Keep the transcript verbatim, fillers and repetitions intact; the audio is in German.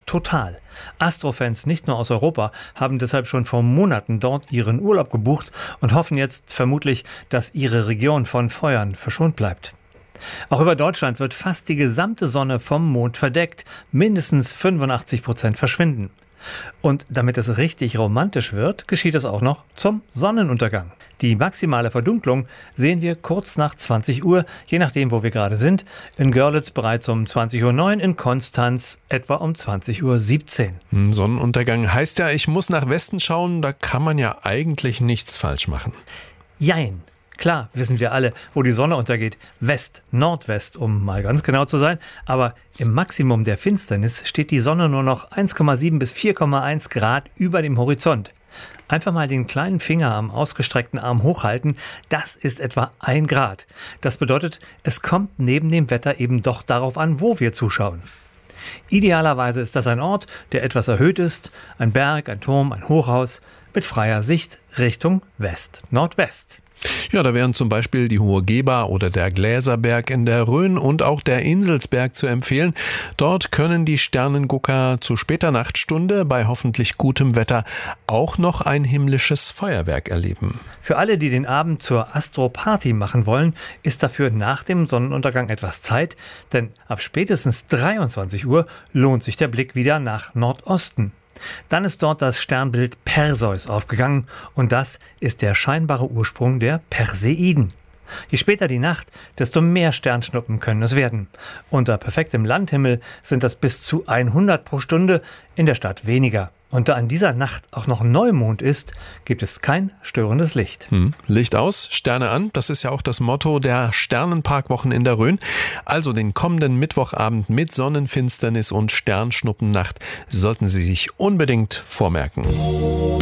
total. Astrofans nicht nur aus Europa haben deshalb schon vor Monaten dort ihren Urlaub gebucht und hoffen jetzt vermutlich, dass ihre Region von Feuern verschont bleibt. Auch über Deutschland wird fast die gesamte Sonne vom Mond verdeckt, mindestens fünfundachtzig Prozent verschwinden. Und damit es richtig romantisch wird, geschieht es auch noch zum Sonnenuntergang. Die maximale Verdunklung sehen wir kurz nach zwanzig Uhr, je nachdem, wo wir gerade sind. In Görlitz bereits um zwanzig Uhr neun, in Konstanz etwa um zwanzig Uhr siebzehn. Sonnenuntergang heißt ja, ich muss nach Westen schauen, da kann man ja eigentlich nichts falsch machen. Jein. Klar, wissen wir alle, wo die Sonne untergeht. West, Nordwest, um mal ganz genau zu sein. Aber im Maximum der Finsternis steht die Sonne nur noch eins Komma sieben bis vier Komma eins Grad über dem Horizont. Einfach mal den kleinen Finger am ausgestreckten Arm hochhalten, das ist etwa ein Grad. Das bedeutet, es kommt neben dem Wetter eben doch darauf an, wo wir zuschauen. Idealerweise ist das ein Ort, der etwas erhöht ist, ein Berg, ein Turm, ein Hochhaus mit freier Sicht Richtung West-Nordwest. Ja, da wären zum Beispiel die Hohe Geba oder der Gläserberg in der Rhön und auch der Inselsberg zu empfehlen. Dort können die Sternengucker zu später Nachtstunde bei hoffentlich gutem Wetter auch noch ein himmlisches Feuerwerk erleben. Für alle, die den Abend zur Astro-Party machen wollen, ist dafür nach dem Sonnenuntergang etwas Zeit, denn ab spätestens dreiundzwanzig Uhr lohnt sich der Blick wieder nach Nordosten. Dann ist dort das Sternbild Perseus aufgegangen und das ist der scheinbare Ursprung der Perseiden. Je später die Nacht, desto mehr Sternschnuppen können es werden. Unter perfektem Landhimmel sind das bis zu hundert pro Stunde, in der Stadt weniger. Und da an dieser Nacht auch noch Neumond ist, gibt es kein störendes Licht. Hm. Licht aus, Sterne an, das ist ja auch das Motto der Sternenparkwochen in der Rhön. Also den kommenden Mittwochabend mit Sonnenfinsternis und Sternschnuppennacht sollten Sie sich unbedingt vormerken.